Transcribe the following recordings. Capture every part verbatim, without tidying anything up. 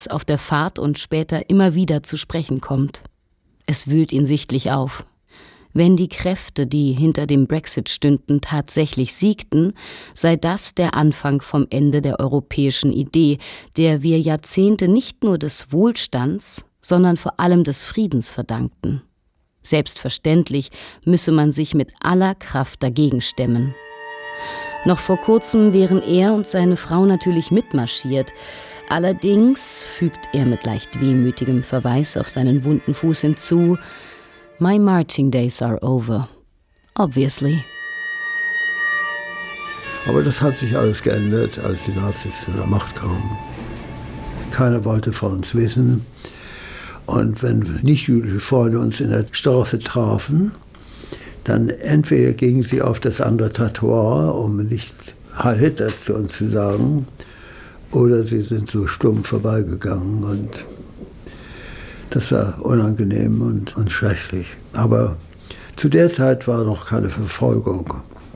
auf der Fahrt und später immer wieder zu sprechen kommt. Es wühlt ihn sichtlich auf. Wenn die Kräfte, die hinter dem Brexit stünden, tatsächlich siegten, sei das der Anfang vom Ende der europäischen Idee, der wir Jahrzehnte nicht nur des Wohlstands, sondern vor allem des Friedens verdankten. Selbstverständlich müsse man sich mit aller Kraft dagegen stemmen. Noch vor kurzem wären er und seine Frau natürlich mitmarschiert. Allerdings, fügt er mit leicht wehmütigem Verweis auf seinen wunden Fuß hinzu, My marching days are over. Obviously. Aber das hat sich alles geändert, als die Nazis zu der Macht kamen. Keiner wollte von uns wissen. Und wenn nicht-jüdische Freunde uns in der Straße trafen, dann entweder gingen sie auf das andere Trottoir, um nicht Heil Hitler zu uns zu sagen, oder sie sind so stumm vorbeigegangen. Und das war unangenehm und, und schrecklich. Aber zu der Zeit war noch keine Verfolgung.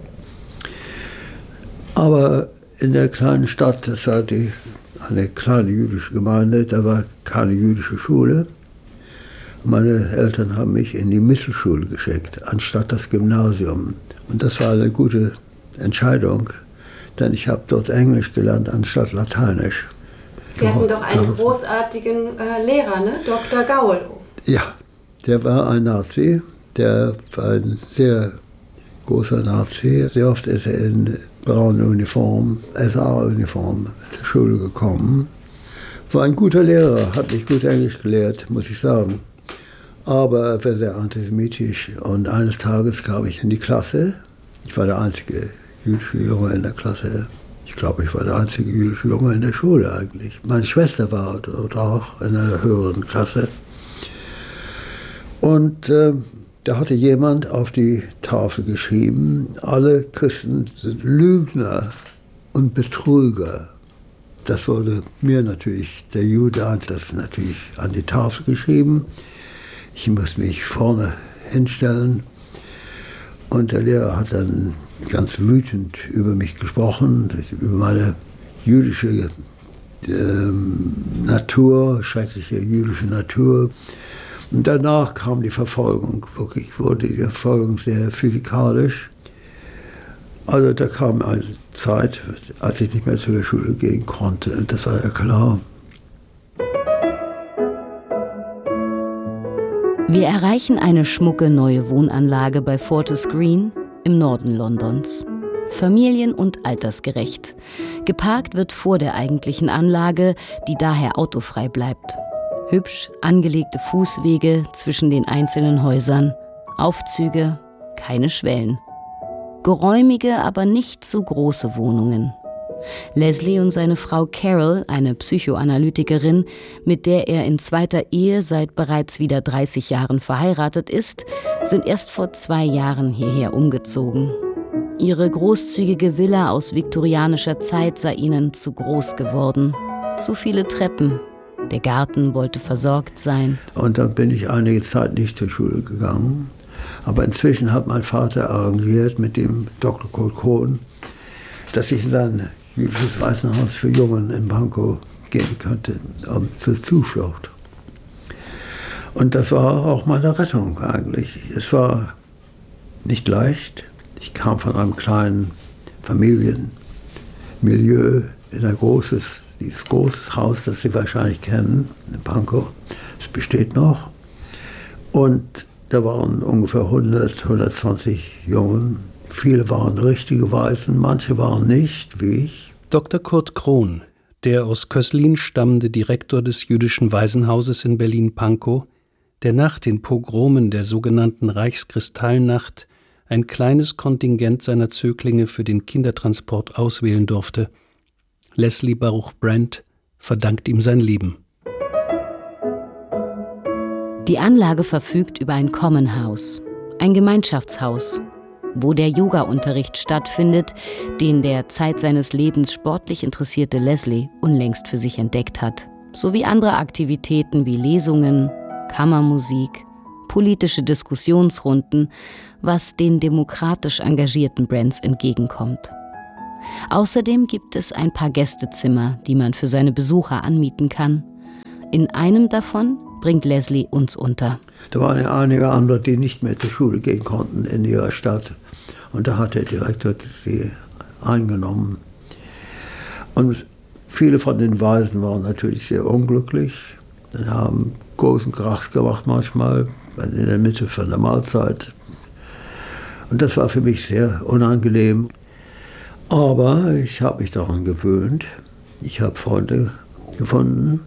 Aber in der kleinen Stadt, das war die, eine kleine jüdische Gemeinde, da war keine jüdische Schule. Meine Eltern haben mich in die Mittelschule geschickt, anstatt das Gymnasium. Und das war eine gute Entscheidung, denn ich habe dort Englisch gelernt, anstatt Lateinisch. Sie hatten doch einen großartigen äh, Lehrer, ne? Doktor Gaul. Ja, der war ein Nazi. Der war ein sehr großer Nazi. Sehr oft ist er in brauner Uniform, S A-Uniform zur Schule gekommen. War ein guter Lehrer, hat mich gut Englisch gelehrt, muss ich sagen. Aber er war sehr antisemitisch. Und eines Tages kam ich in die Klasse. Ich war der einzige jüdische Junge in der Klasse. Ich glaube, ich war der einzige jüdische Junge in der Schule eigentlich. Meine Schwester war dort auch in einer höheren Klasse. Und äh, da hatte jemand auf die Tafel geschrieben, alle Christen sind Lügner und Betrüger. Das wurde mir natürlich, der Jude hat das natürlich an die Tafel geschrieben. Ich muss mich vorne hinstellen. Und der Lehrer hat dann ganz wütend über mich gesprochen, über meine jüdische ähm, Natur, schreckliche jüdische Natur. Und danach kam die Verfolgung. Wirklich wurde die Verfolgung sehr physikalisch. Also da kam eine Zeit, als ich nicht mehr zu der Schule gehen konnte. Das war ja klar. Wir erreichen eine schmucke neue Wohnanlage bei Fortis Green im Norden Londons. Familien- und altersgerecht. Geparkt wird vor der eigentlichen Anlage, die daher autofrei bleibt. Hübsch angelegte Fußwege zwischen den einzelnen Häusern. Aufzüge, keine Schwellen. Geräumige, aber nicht zu große Wohnungen. Leslie und seine Frau Carol, eine Psychoanalytikerin, mit der er in zweiter Ehe seit bereits wieder dreißig Jahren verheiratet ist, sind erst vor zwei Jahren hierher umgezogen. Ihre großzügige Villa aus viktorianischer Zeit sei ihnen zu groß geworden. Zu viele Treppen. Der Garten wollte versorgt sein. Und dann bin ich einige Zeit nicht zur Schule gegangen. Aber inzwischen hat mein Vater arrangiert mit dem Doktor Kurt Kohn, dass ich in sein jüdisches Waisenhaus für Jungen in Pankow gehen könnte, um zur Zuflucht. Und das war auch meine Rettung eigentlich. Es war nicht leicht. Ich kam von einem kleinen Familienmilieu in ein großes, dieses großes Haus, das Sie wahrscheinlich kennen, in Pankow. Es besteht noch. Und da waren ungefähr hundert, hundertzwanzig Jungen. Viele waren richtige Waisen, manche waren nicht, wie ich. Doktor Kurt Krohn, der aus Köslin stammende Direktor des jüdischen Waisenhauses in Berlin-Pankow, der nach den Pogromen der sogenannten Reichskristallnacht ein kleines Kontingent seiner Zöglinge für den Kindertransport auswählen durfte. Leslie Baruch Brent verdankt ihm sein Leben. Die Anlage verfügt über ein Common House, ein Gemeinschaftshaus, wo der Yoga-Unterricht stattfindet, den der Zeit seines Lebens sportlich interessierte Leslie unlängst für sich entdeckt hat, sowie andere Aktivitäten wie Lesungen, Kammermusik, politische Diskussionsrunden, was den demokratisch engagierten Brents entgegenkommt. Außerdem gibt es ein paar Gästezimmer, die man für seine Besucher anmieten kann. In einem davon bringt Leslie uns unter. Da waren ja einige andere, die nicht mehr zur Schule gehen konnten in ihrer Stadt. Und da hat der Direktor sie eingenommen. Und viele von den Waisen waren natürlich sehr unglücklich. Sie haben großen Krach gemacht manchmal, in der Mitte von der Mahlzeit. Und das war für mich sehr unangenehm. Aber ich habe mich daran gewöhnt. Ich habe Freunde gefunden.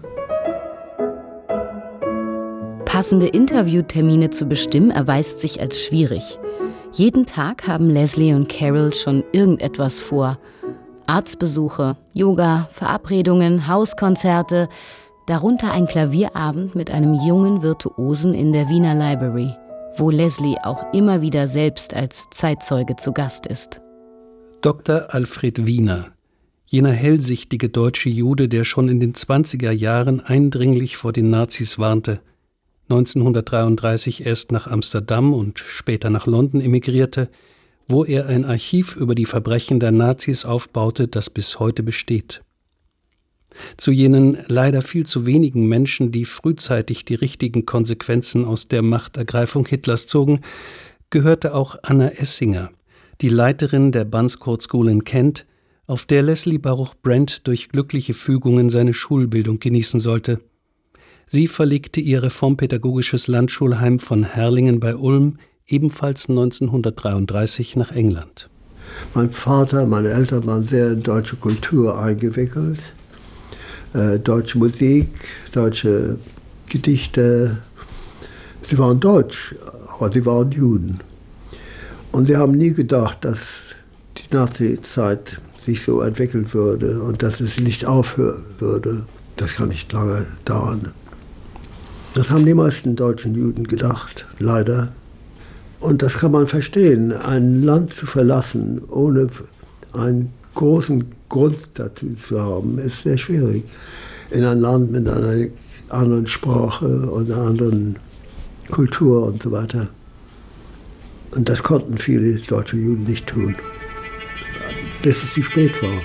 Passende Interviewtermine zu bestimmen, erweist sich als schwierig. Jeden Tag haben Leslie und Carol schon irgendetwas vor. Arztbesuche, Yoga, Verabredungen, Hauskonzerte, darunter ein Klavierabend mit einem jungen Virtuosen in der Wiener Library, wo Leslie auch immer wieder selbst als Zeitzeuge zu Gast ist. Doktor Alfred Wiener, jener hellsichtige deutsche Jude, der schon in den zwanziger Jahren eindringlich vor den Nazis warnte, neunzehnhundertdreiunddreißig erst nach Amsterdam und später nach London emigrierte, wo er ein Archiv über die Verbrechen der Nazis aufbaute, das bis heute besteht. Zu jenen leider viel zu wenigen Menschen, die frühzeitig die richtigen Konsequenzen aus der Machtergreifung Hitlers zogen, gehörte auch Anna Essinger, die Leiterin der Bunscourt School in Kent, auf der Leslie Baruch Brent durch glückliche Fügungen seine Schulbildung genießen sollte. Sie verlegte ihr reformpädagogisches Landschulheim von Herrlingen bei Ulm ebenfalls neunzehnhundertdreiunddreißig nach England. Mein Vater, meine Eltern waren sehr in deutsche Kultur eingewickelt. Äh, deutsche Musik, deutsche Gedichte. Sie waren deutsch, aber sie waren Juden. Und sie haben nie gedacht, dass die Nazi-Zeit sich so entwickeln würde und dass es nicht aufhören würde. Das kann nicht lange dauern. Das haben die meisten deutschen Juden gedacht, leider. Und das kann man verstehen. Ein Land zu verlassen, ohne einen großen Grund dazu zu haben, ist sehr schwierig. In ein Land mit einer anderen Sprache und einer anderen Kultur und so weiter. Und das konnten viele deutsche Juden nicht tun, bis es zu spät war.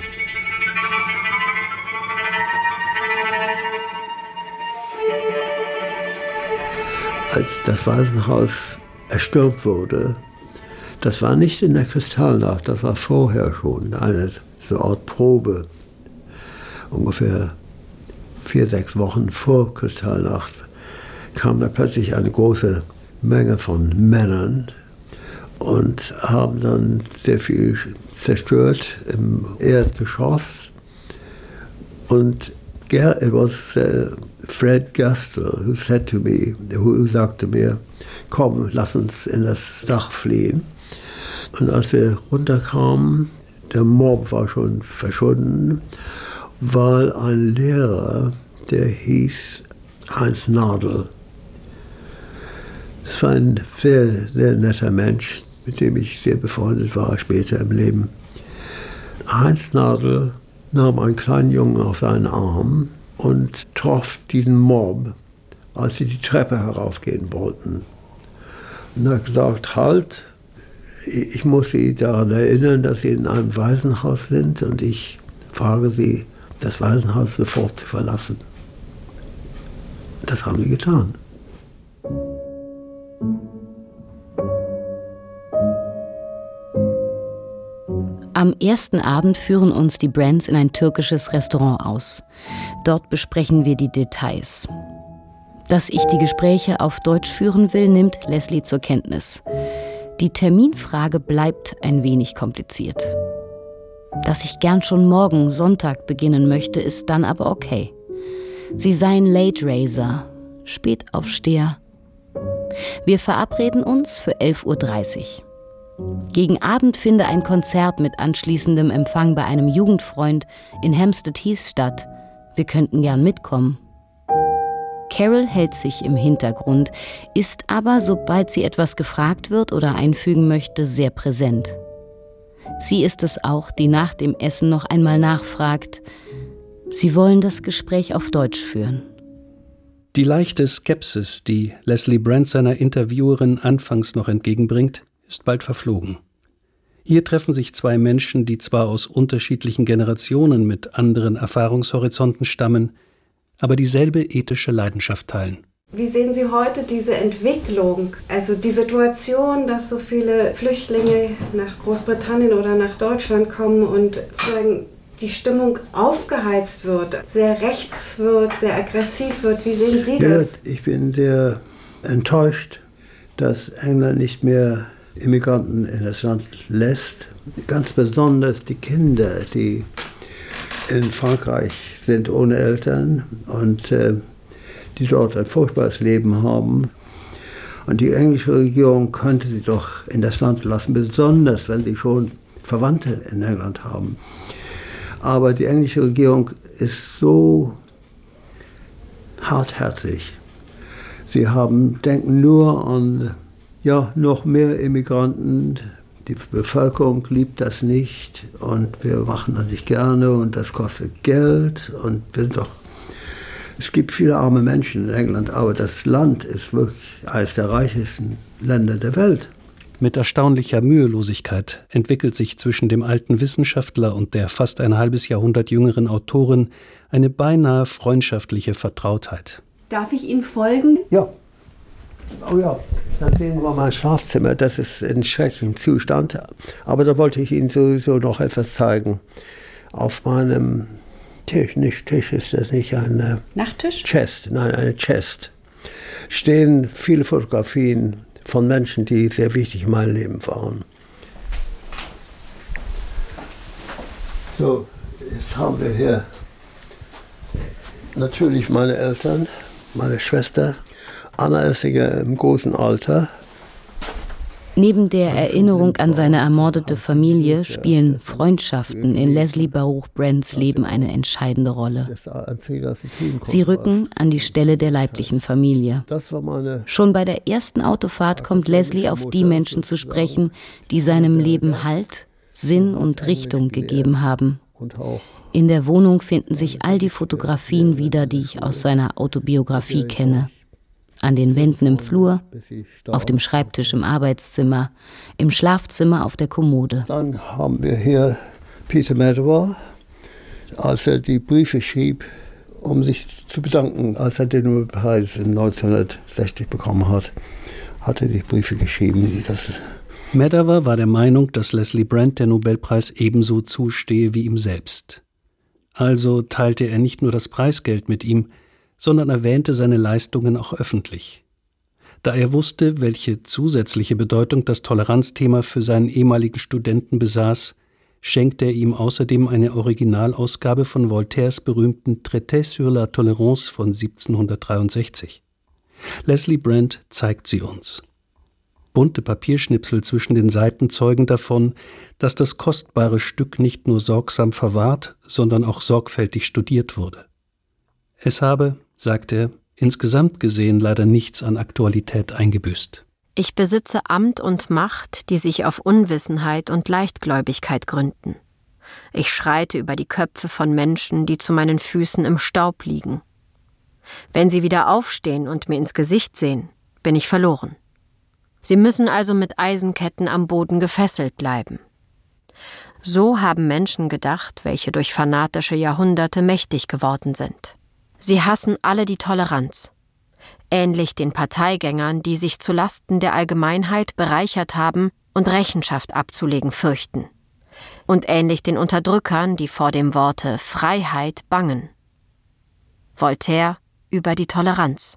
Als das Waisenhaus erstürmt wurde, das war nicht in der Kristallnacht, das war vorher schon eine so Art Probe. Ungefähr vier, sechs Wochen vor Kristallnacht kam da plötzlich eine große Menge von Männern und haben dann sehr viel zerstört im Erdgeschoss. Und it was uh, Fred Gastel who said to me, who sagte mir, komm, lass uns in das Dach fliehen. Und als wir runterkamen, der Mob war schon verschwunden, weil ein Lehrer, der hieß Heinz Nadel. Das war ein sehr, sehr netter Mensch, mit dem ich sehr befreundet war später im Leben. Heinz Nadel nahm einen kleinen Jungen auf seinen Arm und traf diesen Mob, als sie die Treppe heraufgehen wollten. Und er hat gesagt, halt, ich muss Sie daran erinnern, dass Sie in einem Waisenhaus sind und ich frage Sie, das Waisenhaus sofort zu verlassen. Das haben sie getan. Am ersten Abend führen uns die Brents in ein türkisches Restaurant aus. Dort besprechen wir die Details. Dass ich die Gespräche auf Deutsch führen will, nimmt Leslie zur Kenntnis. Die Terminfrage bleibt ein wenig kompliziert. Dass ich gern schon morgen, Sonntag, beginnen möchte, ist dann aber okay. Sie seien Late Raiser, Spätaufsteher. Wir verabreden uns für elf Uhr dreißig. Gegen Abend finde ein Konzert mit anschließendem Empfang bei einem Jugendfreund in Hampstead Heath statt. Wir könnten gern mitkommen. Carol hält sich im Hintergrund, ist aber, sobald sie etwas gefragt wird oder einfügen möchte, sehr präsent. Sie ist es auch, die nach dem Essen noch einmal nachfragt. Sie wollen das Gespräch auf Deutsch führen. Die leichte Skepsis, die Leslie Brent seiner Interviewerin anfangs noch entgegenbringt, ist bald verflogen. Hier treffen sich zwei Menschen, die zwar aus unterschiedlichen Generationen mit anderen Erfahrungshorizonten stammen, aber dieselbe ethische Leidenschaft teilen. Wie sehen Sie heute diese Entwicklung, also die Situation, dass so viele Flüchtlinge nach Großbritannien oder nach Deutschland kommen und sozusagen die Stimmung aufgeheizt wird, sehr rechts wird, sehr aggressiv wird? Wie sehen Sie das? Ja, ich bin sehr enttäuscht, dass England nicht mehr Immigranten in das Land lässt. Ganz besonders die Kinder, die in Frankreich sind ohne Eltern und äh, die dort ein furchtbares Leben haben. Und die englische Regierung könnte sie doch in das Land lassen, besonders wenn sie schon Verwandte in England haben. Aber die englische Regierung ist so hartherzig. Sie haben, denken nur an ja, noch mehr Immigranten. Die Bevölkerung liebt das nicht und wir machen das nicht gerne und das kostet Geld. Und wir sind doch, es gibt viele arme Menschen in England, aber das Land ist wirklich eines der reichsten Länder der Welt. Mit erstaunlicher Mühelosigkeit entwickelt sich zwischen dem alten Wissenschaftler und der fast ein halbes Jahrhundert jüngeren Autorin eine beinahe freundschaftliche Vertrautheit. Darf ich Ihnen folgen? Ja. Oh ja, dann sehen wir mein Schlafzimmer. Das ist in schrecklichem Zustand. Aber da wollte ich Ihnen sowieso noch etwas zeigen. Auf meinem Tisch, nicht Tisch, ist das nicht ein Nachttisch? Chest, nein, eine Chest. Stehen viele Fotografien von Menschen, die sehr wichtig in meinem Leben waren. So, jetzt haben wir hier natürlich meine Eltern, meine Schwester. Anna ist ja im großen Alter. Neben der Erinnerung an seine ermordete Familie spielen Freundschaften in Leslie Baruch Brents Leben eine entscheidende Rolle. Sie rücken an die Stelle der leiblichen Familie. Schon bei der ersten Autofahrt kommt Leslie auf die Menschen zu sprechen, die seinem Leben Halt, Sinn und Richtung gegeben haben. In der Wohnung finden sich all die Fotografien wieder, die ich aus seiner Autobiografie kenne. An den Wänden im Flur, auf dem Schreibtisch im Arbeitszimmer, im Schlafzimmer auf der Kommode. Dann haben wir hier Peter Medawar, als er die Briefe schrieb, um sich zu bedanken, als er den Nobelpreis in neunzehnhundertsechzig bekommen hat, hat er die Briefe geschrieben. Das Medawar war der Meinung, dass Leslie Brent der Nobelpreis ebenso zustehe wie ihm selbst. Also teilte er nicht nur das Preisgeld mit ihm, sondern erwähnte seine Leistungen auch öffentlich. Da er wusste, welche zusätzliche Bedeutung das Toleranzthema für seinen ehemaligen Studenten besaß, schenkte er ihm außerdem eine Originalausgabe von Voltaires berühmten Traité sur la Tolérance von siebzehnhundertdreiundsechzig. Leslie Brent zeigt sie uns. Bunte Papierschnipsel zwischen den Seiten zeugen davon, dass das kostbare Stück nicht nur sorgsam verwahrt, sondern auch sorgfältig studiert wurde. Es habe, sagt er, insgesamt gesehen leider nichts an Aktualität eingebüßt. Ich besitze Amt und Macht, die sich auf Unwissenheit und Leichtgläubigkeit gründen. Ich schreite über die Köpfe von Menschen, die zu meinen Füßen im Staub liegen. Wenn sie wieder aufstehen und mir ins Gesicht sehen, bin ich verloren. Sie müssen also mit Eisenketten am Boden gefesselt bleiben. So haben Menschen gedacht, welche durch fanatische Jahrhunderte mächtig geworden sind. Sie hassen alle die Toleranz. Ähnlich den Parteigängern, die sich zu Lasten der Allgemeinheit bereichert haben und Rechenschaft abzulegen fürchten. Und ähnlich den Unterdrückern, die vor dem Worte Freiheit bangen. Voltaire über die Toleranz.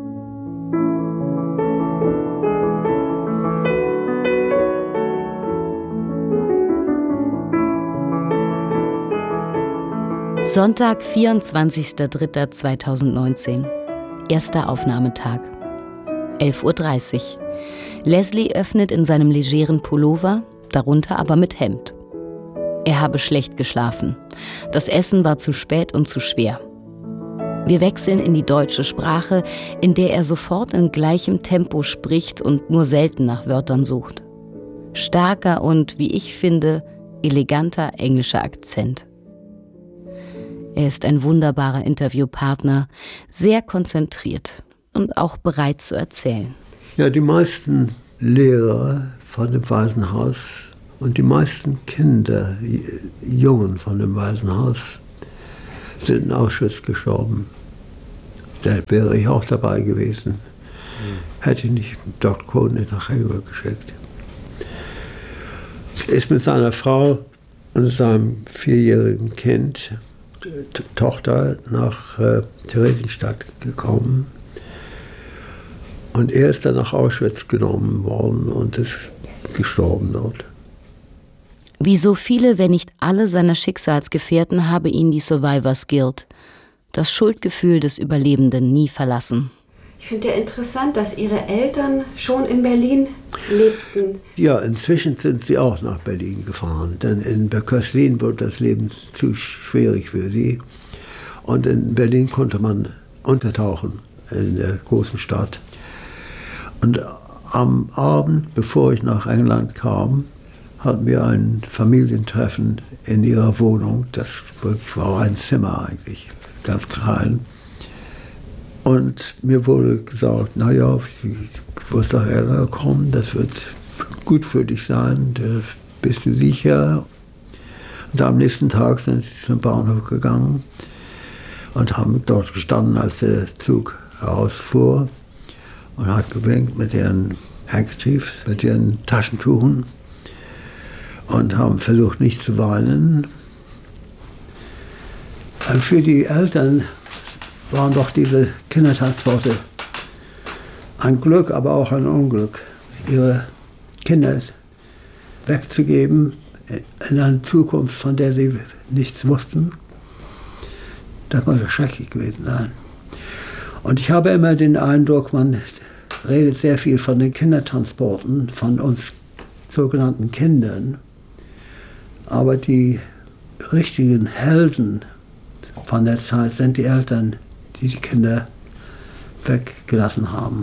Sonntag, vierundzwanzigster dritter zweitausendneunzehn. Erster Aufnahmetag. elf Uhr dreißig. Leslie öffnet in seinem legeren Pullover, darunter aber mit Hemd. Er habe schlecht geschlafen. Das Essen war zu spät und zu schwer. Wir wechseln in die deutsche Sprache, in der er sofort in gleichem Tempo spricht und nur selten nach Wörtern sucht. Starker und, wie ich finde, eleganter englischer Akzent. Er ist ein wunderbarer Interviewpartner, sehr konzentriert und auch bereit zu erzählen. Ja, die meisten Lehrer von dem Waisenhaus und die meisten Kinder, Jungen von dem Waisenhaus, sind in Auschwitz gestorben. Da wäre ich auch dabei gewesen. Hätte ich nicht Doktor Cohn nach Heidelberg geschickt. Er ist mit seiner Frau und seinem vierjährigen Kind, T- Tochter, nach äh, Theresienstadt gekommen. Und er ist dann nach Auschwitz genommen worden und ist gestorben dort. Wie so viele, wenn nicht alle seiner Schicksalsgefährten, habe ihn die Survivors Guild, das Schuldgefühl des Überlebenden, nie verlassen. Ich finde ja interessant, dass Ihre Eltern schon in Berlin lebten. Ja, inzwischen sind sie auch nach Berlin gefahren, denn in Köslin wurde das Leben zu schwierig für sie. Und in Berlin konnte man untertauchen, in der großen Stadt. Und am Abend, bevor ich nach England kam, hatten wir ein Familientreffen in ihrer Wohnung. Das war ein Zimmer eigentlich, ganz klein. Und mir wurde gesagt, naja, du wirst doch eher kommen, das wird gut für dich sein, da bist du sicher. Und am nächsten Tag sind sie zum Bahnhof gegangen und haben dort gestanden, als der Zug herausfuhr, und hat gewinkt mit ihren Handkerchiefs, mit ihren Taschentuchen, und haben versucht, nicht zu weinen. Und für die Eltern waren doch diese Kindertransporte ein Glück, aber auch ein Unglück, ihre Kinder wegzugeben in eine Zukunft, von der sie nichts wussten. Das muss schrecklich gewesen sein. Und ich habe immer den Eindruck, man redet sehr viel von den Kindertransporten, von uns sogenannten Kindern. Aber die richtigen Helden von der Zeit sind die Eltern, die die Kinder weggelassen haben.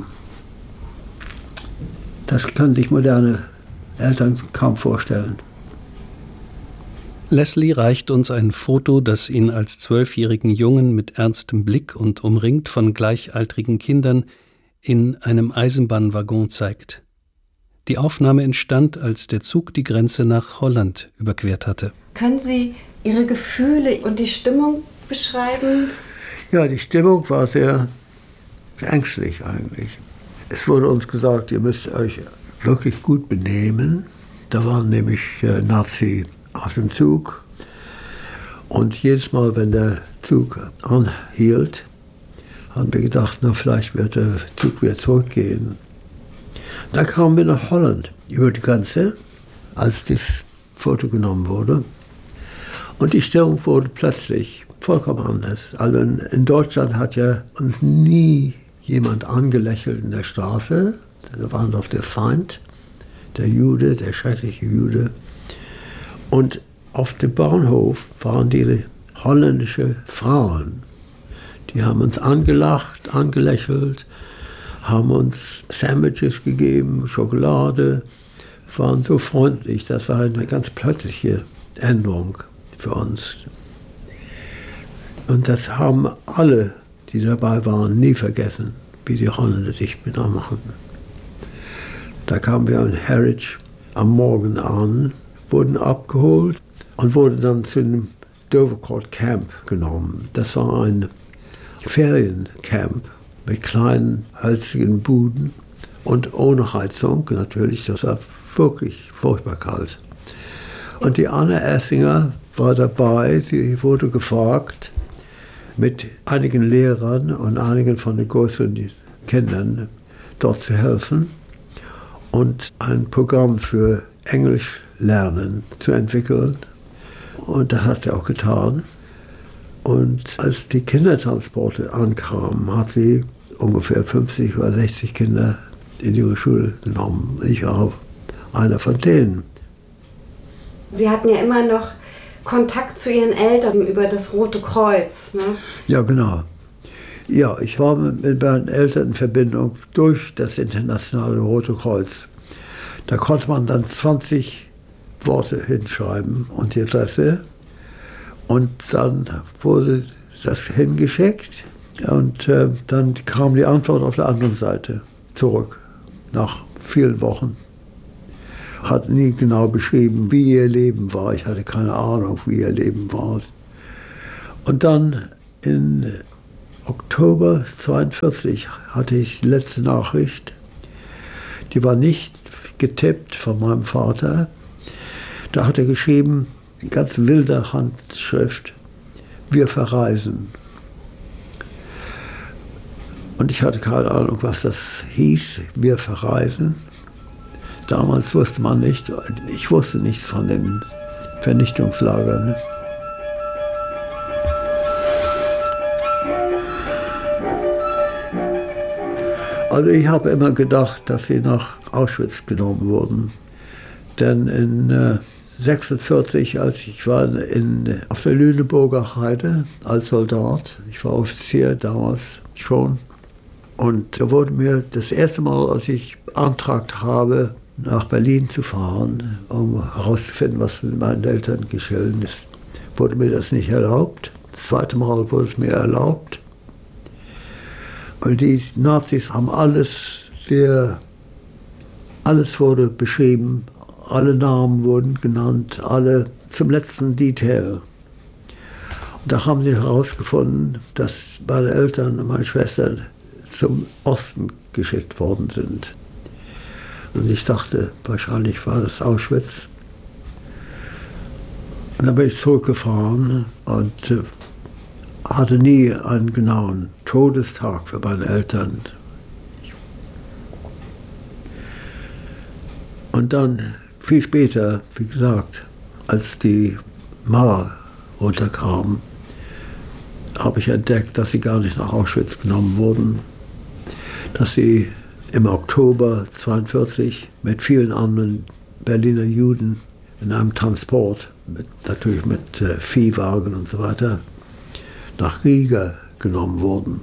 Das können sich moderne Eltern kaum vorstellen. Leslie reicht uns ein Foto, das ihn als zwölfjährigen Jungen mit ernstem Blick und umringt von gleichaltrigen Kindern in einem Eisenbahnwaggon zeigt. Die Aufnahme entstand, als der Zug die Grenze nach Holland überquert hatte. Können Sie Ihre Gefühle und die Stimmung beschreiben? Ja, die Stimmung war sehr ängstlich eigentlich. Es wurde uns gesagt, ihr müsst euch wirklich gut benehmen. Da waren nämlich äh, Nazi auf dem Zug. Und jedes Mal, wenn der Zug anhielt, haben wir gedacht, na, vielleicht wird der Zug wieder zurückgehen. Dann kamen wir nach Holland über die Grenze, als das Foto genommen wurde. Und die Stimmung wurde plötzlich vollkommen anders. Also in, in Deutschland hat ja uns nie jemand angelächelt in der Straße. Da war doch der Feind, der Jude, der schreckliche Jude. Und auf dem Bahnhof waren diese holländische Frauen. Die haben uns angelacht, angelächelt, haben uns Sandwiches gegeben, Schokolade, waren so freundlich. Das war eine ganz plötzliche Änderung für uns. Und das haben alle, die dabei waren, nie vergessen, wie die Holländer sich benommen haben. Da kamen wir in Harwich am Morgen an, wurden abgeholt und wurden dann zu einem Dovercourt Camp genommen. Das war ein Feriencamp mit kleinen, hölzigen Buden und ohne Heizung natürlich. Das war wirklich furchtbar kalt. Und die Anna Essinger war dabei, sie wurde gefragt, mit einigen Lehrern und einigen von den größeren Kindern dort zu helfen und ein Programm für Englisch lernen zu entwickeln. Und das hat sie auch getan. Und als die Kindertransporte ankamen, hat sie ungefähr fünfzig oder sechzig Kinder in ihre Schule genommen. Ich war einer von denen. Sie hatten ja immer noch Kontakt zu Ihren Eltern über das Rote Kreuz, ne? Ja, genau. Ja, ich war mit meinen Eltern in Verbindung durch das Internationale Rote Kreuz. Da konnte man dann zwanzig Worte hinschreiben und die Adresse. Und dann wurde das hingeschickt und äh, dann kam die Antwort auf der anderen Seite zurück, nach vielen Wochen. Hat nie genau beschrieben, wie ihr Leben war. Ich hatte keine Ahnung, wie ihr Leben war. Und dann in Oktober zweiundvierzig hatte ich die letzte Nachricht. Die war nicht getippt von meinem Vater. Da hat er geschrieben, in ganz wilder Handschrift, wir verreisen. Und ich hatte keine Ahnung, was das hieß, wir verreisen. Damals wusste man nicht, ich wusste nichts von den Vernichtungslagern. Also ich habe immer gedacht, dass sie nach Auschwitz genommen wurden. Denn in äh, sechsundvierzig, als ich war in, auf der Lüneburger Heide als Soldat, ich war Offizier damals schon, und da wurde mir das erste Mal, als ich beantragt habe, nach Berlin zu fahren, um herauszufinden, was mit meinen Eltern geschehen ist, wurde mir das nicht erlaubt. Das zweite Mal wurde es mir erlaubt. Und die Nazis haben alles sehr, alles wurde beschrieben, alle Namen wurden genannt, alle zum letzten Detail. Und da haben sie herausgefunden, dass meine Eltern und meine Schwester zum Osten geschickt worden sind. Und ich dachte, wahrscheinlich war das Auschwitz. Und dann bin ich zurückgefahren und äh, hatte nie einen genauen Todestag für meine Eltern. Und dann, viel später, wie gesagt, als die Mauer runterkam, habe ich entdeckt, dass sie gar nicht nach Auschwitz genommen wurden, dass sie im Oktober zweiundvierzig mit vielen anderen Berliner Juden in einem Transport, mit, natürlich mit äh, Viehwagen und so weiter, nach Riga genommen wurden.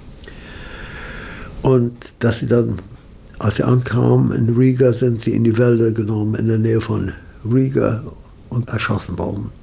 Und dass sie dann, als sie ankamen in Riga, sind sie in die Wälder genommen, in der Nähe von Riga und erschossen worden.